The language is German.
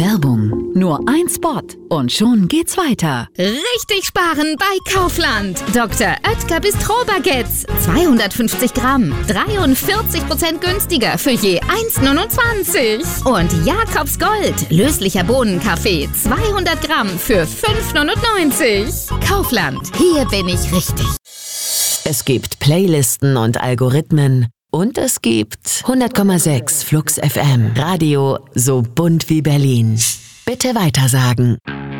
Werbung. Nur ein Spot und schon geht's weiter. Richtig sparen bei Kaufland. Dr. Oetker Bistro-Baguettes. 250 Gramm. 43% günstiger für je 1,29. Und Jakobs Gold. Löslicher Bohnenkaffee. 200 Gramm für 5,99. Kaufland. Hier bin ich richtig. Es gibt Playlisten und Algorithmen. Und es gibt 100,6 Flux FM. Radio so bunt wie Berlin. Bitte weitersagen.